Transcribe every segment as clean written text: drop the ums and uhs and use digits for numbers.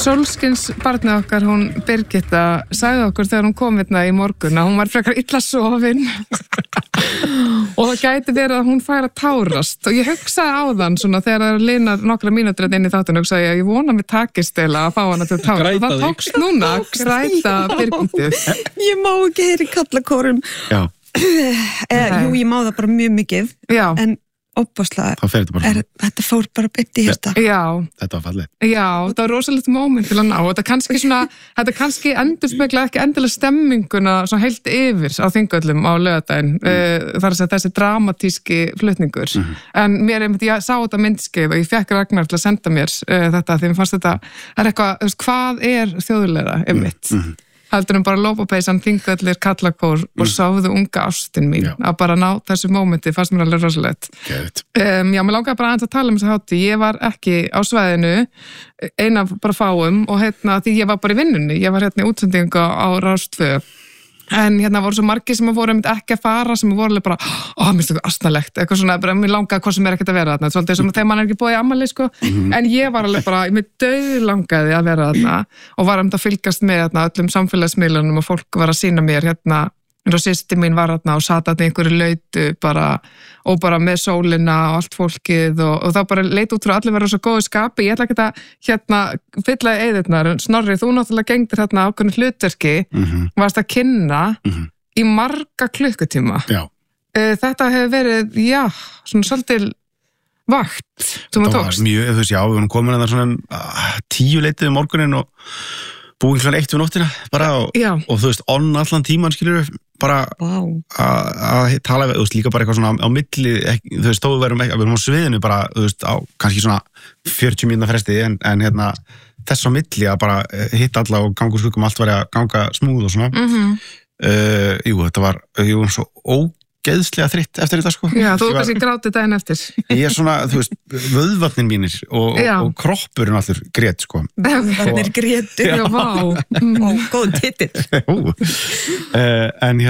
Sólskins barnið okkar, hún Birgitta, sagði okkur þegar hún kom hérna í morgun að hún var frekar illa sofin og það gæti verið að hún færi að tárast og ég hugsaði á þann svona þegar það linar nokkra mínútur inn í þáttun og hugsaði ég vona mér takist eða að fá hana til að tárast og það tókst núna að skræta Birgittu. Ég má ekki heyra í kallakórum. Já. Jú, ég má það bara mjög mikið. Já. En óbáslega, þetta fór bara beint í hérsta. Já. Þetta var fallið. Já, þetta var rosalegt moment til að ná. Þetta kannski endurspegla ekki endilega stemminguna svona heilt yfir á Þingvöllum á laugardaginn. Þar að segja þessi dramatíski flutningur. En ég sá þetta myndskeið og ég fekk Ragnar til að senda mér þetta því mér fannst þetta, það eitthvað, hvað er þjóðlegra einmitt? Heldur bara lópapeysan, Þingvellir, kallakór og sáðu unga ástin mín að bara ná þessu mómenti, fannst mér alveg rosalegt. Já, mér langaði bara aðeins að tala þessu hátíð. Ég var ekki á svæðinu, eina bara fáum og því ég var bara í vinnunni. Ég var í útsendingu á Rás 2. En voru svo margir sem voru ekki að fara, sem voru alveg bara, mér finnst þetta asnalegt, eitthvað svona, bara mér langaði hvað sem ekkert að vera þarna, svolítið sem þegar mann ekki búið í afmæli, sko, en ég var alveg bara, mér dauðlangaði að vera þarna og var að fylgast með þarna öllum samfélagsmiðlunum og fólk var að sýna mér og systir mín var þarna og sat þarna í einhverju lautu og bara með sólina og allt fólkið og þá bara leit út frá allir verið svo góðu skapi. Ég ætla ekki að fylla í eyðurnar. Snorri, þú náttúrulega gengdir þarna ákveðnu hlutverki, varst að kynna í marga klukkutíma. Já. Þetta hefur verið, svona svolítil vakt sem þú tókst. Það var mjög, við varum komin að það svona 10 leitið morgunin og búin kl. 1 við nóttina bara og þú veist, allan tíman skilur bara að tala við, þú veist, líka bara eitthvað svona á milli, þú veist, þó við erum á sviðinu bara, þú veist, á kannski svona 40 mínúna fresti, en þess á milli að bara hitta alla og ganga úr skuggum, allt var að ganga smúð og svona. Þetta var svo ógeðslega þritt eftir þetta, sko. Já, þú kannski grátið daginn eftir. Ég svona, þú veist, vöðvarnir mínir og kroppurinn allur grét, sko. Vöðvarnir grétu. Já, vá. Góð titill. En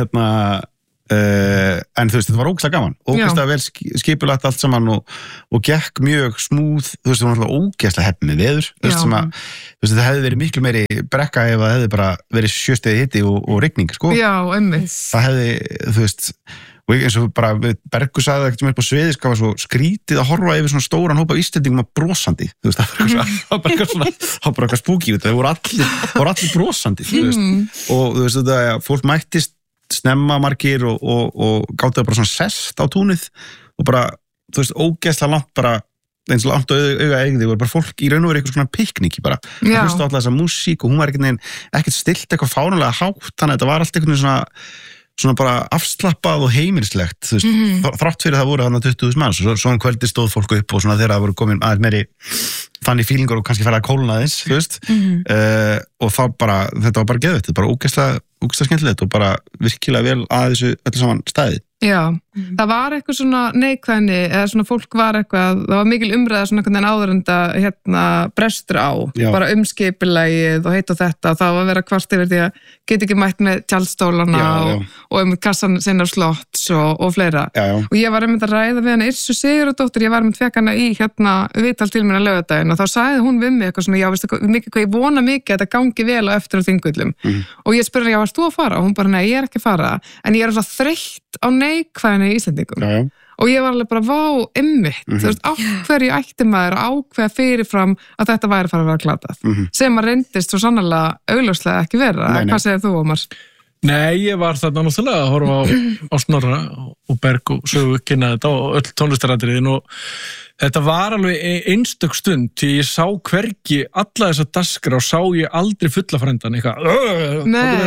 en þú veist, þetta var ógeðslega gaman. Ógeðslega vel skipulagt allt saman og gekk mjög smúð, þú veist, það var náttúrulega ógeðslega heppni veður, þú veist, sem að, þú veist, það hefði verið miklu meiri brekka ef það hefði bara verið 7 stiga hiti og rigning, sko. Já, einmitt. Það hefði, þú veist, og eins og bara Bergur sagði ekkert upp á sviði, það var svo skrítið að horfa yfir svona stóran hópa Íslendingum að brosandi, þú veist, það var bara eitthvað spooky, það voru allir brosandi, þú veist, og þú veist, þetta, fólk mættist snemma margir og gátuðu bara svona sest á túnið og bara, þú veist, ógeðslega langt bara, eins og langt auga eigði, voru bara fólk í raun og verið eitthvað svona pikniki bara, það hlustu alltaf þessa músík og hún var ekkert stilt eitthvað fánulega hátt, þannig að þetta var allt eitthvað svona bara afslappað og heimilislegt, þú veist, þrátt fyrir það voru þarna 20.000 manns og svo kvöldi stóð fólk upp og svona þegar það voru komin aðeins meiri þannig fílingur og kannski færði að kólna aðeins, þú veist, og þá bara, þetta var bara geðveikt, þetta var bara ógeðslega skemmtilegt og bara virkilega vel að þessu öllu saman stæði. Já, það var eitthvað svona neikvæðni eða svona fólk var eitthvað, það var mikil umræða svona einhvern veginn áðurenda brestur á, bara skipulegið og heit og þetta, það var að vera kvart yfir því að get ekki mætt með tjaldstólana og kassan sinna slotts og fleira. Og ég var einmitt að ræða við hana Yrsu Sigurðardóttir, ég var einmitt fekk hana í viðtal til mér á laugardaginn og þá sagði hún við mig eitthvað svona, veistu hvað, ég vona mikið að þetta gangi vel á eftir á Þingvöllum. Og ég spurði, varst þú að fara? Og hún bara, nei, ég er ekki að fara, en ég er alltaf þreytt á neikvæðinu í Íslendingum. Og ég var alveg bara, vá, einmitt, þú veist, á hverju ætti maður að ákveða fyrirfram að þetta væri að fara að vera glatað. Sem að reyndist svo sannarlega augljóslega ekki vera. Hvað segir þú, Ómar? Nei, ég var þarna náttúrulega að horfa á Snorra og Berg og sögu kynna þetta og öll tónlistaratriðin og þetta var alveg einstök stund því ég sá hvergi alla þessa daskra og sá ég aldrei fulla frændan eitthvað.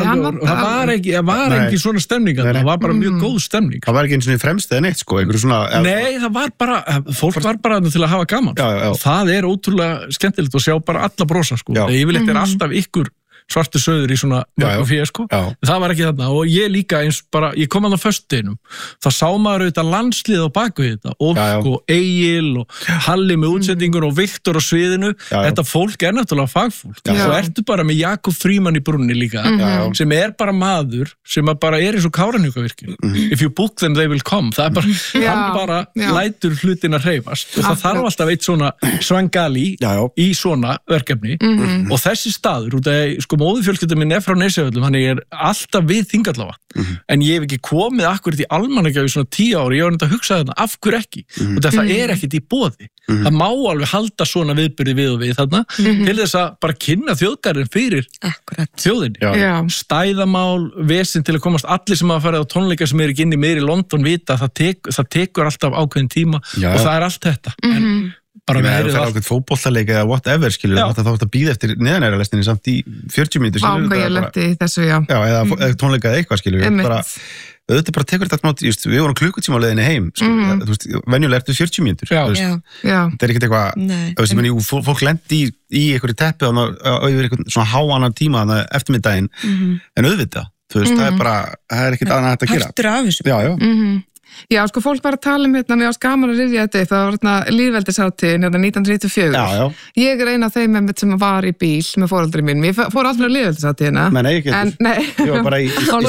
Það var ekki svona stemning, það var bara mjög góð stemning. Það var ekki eins og fremst eða neitt, sko, einhverju svona... Nei, það var bara, fólk var bara til að hafa gaman. Það er ótrúlega skemmtilegt að sjá bara alla brosa, sko. Yfirleitt alltaf ykkur svartu sauður í svona mörgum fyrir, sko. Það var ekki þarna og ég líka eins bara, ég kom að á föstudeginum, þá sá maður auðvitað landslið á baku þetta, Ósk og Egil og Halli með útsendingur og Viktor á sviðinu, þetta fólk náttúrulega fagfólk og ertu bara með Jakob Frímann í brúnni líka, sem bara maður, sem bara eins og Kárahnjúkavirkjun. If you book them they will come, það bara, hann bara lætur hlutina hreyfast og það þarf alltaf eitt svona svangali í svona verkefni og þessi staður, út af sko móðurfjölskylda minn frá Nesjavöllum, hann alltaf við Þingvallavatn, en ég hef ekki komið akkurat í almannagjá í svona 10 ári, ég var að hugsa þarna, af hverju ekki? Og það ekkert í boði. Það má alveg halda svona viðburði við og við þarna, til þess að bara kynna þjóðgarðin fyrir þjóðinni. Stæðamál, vesinn til að komast allir sem hafa farið á tónleika sem ekki inni meir í London vita, það tekur alltaf ákveðin tíma og það allt þetta. En bara með það er ákveð fótboltaleik eða whatever, skilur, þá átt að býða eftir neðanæralestinni samt í 40 mínútur, skilur. Ég lendi í þessu, eða tónleika eða eitthvað, skilur. Auðvitað bara tekur þetta nátt, við vorum klukkutíma á leiðinni heim, þú veist, venjulega ertu 40 mínútur, þetta ekkert eitthvað, fólk lendi í einhverju teppi á einhverjum svona háannan tíma eftirmiddaginn, en auðvitað, þú veist, það ekkert annað hægt að gera. Partur af þessu. Já, sko, fólk var að tala mér gaman að rifja þetta, það var lýðveldisháttíðin 1994. Ég eina af þeim sem var í bíl með foreldri mín. Ég fór aldrei á lýðveldisháttíðina. Nei, ekki. Ég var bara í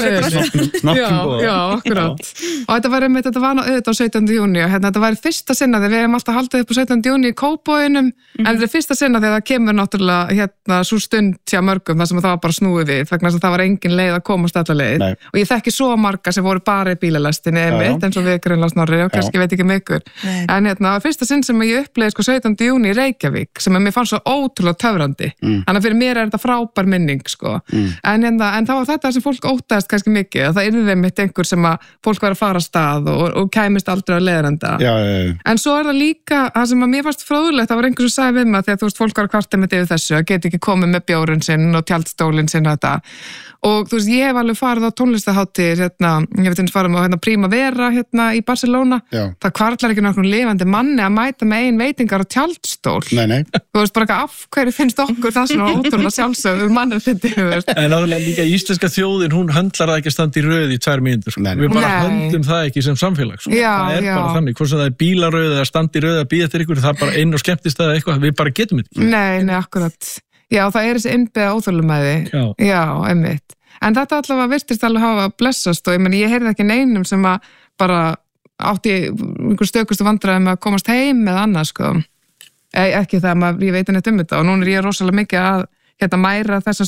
snappum. Já, akkurát. Og þetta var auðvitað á 17. júní og þetta var fyrsta sinna þegar við hefum alltaf haldið upp á 17. júní í Kópavoginum, en þetta fyrsta sinna þegar það kemur náttúrulega svo stund hjá mörgum þar sem það var bara snúið við, vegna þess að það var engin leið að komast alla leið. Og ég þekki svo marga sem voru bara í bílalestinni eins og við Greinland Snorri og kannski veit ekki ykkur. En fyrsta sinn sem ég uppleiði 17. júní í Reykjavík, sem mér fannst svo ótrúlega töfrandi. Þannig að fyrir mér þetta frábær minning, sko. En það var þetta sem fólk óttaðist kannski mikið, að það yrði mitt einhver sem að fólk var að fara af stað og kæmist aldrei á leiðarenda. En svo það líka, það sem að mér fannst fróðlegt, það var einhver sem sagði við mig, því að þú veist, fólk var að kvarta með yfir þessu, að geta ekki komið með bjórinn sinn og tjaldstólinn sinn og þetta. Og þú veist, ég hef alveg farið á tónlistahátíðir, ég veit eins farum á Primavera í Barcelona, það kvartlar ekki nokkur lifandi manni að mæta með ein veitingar og tjaldstól. Nei. Þú veist bara af hverju finnst okkur það svona ótrúlega sjálfsögður mannréttindi, þú veist. En náttúrulega líka íslenska þjóðin, hún höndlar það ekki að standa í röð í 2 mínútur. Við bara höndum það ekki sem samfélag. Það bara þannig, hvort sem það bílaröð eða standa í röð að bíða eftir ykkur, það bara inn og skemmtist það eitthvað, við bara getum þetta. Nei, akkurat. Já, það þessi innbyggða óþolumæði. Já, einmitt. En þetta allavega virtist alveg hafa blessast og ég heyrði ekki neinum sem að bara átti einhver stökustu vandræðum að komast heim eða annað, sko. Ekki það, ég veit neitt þetta og núna ég rosalega mikið að mæra þessa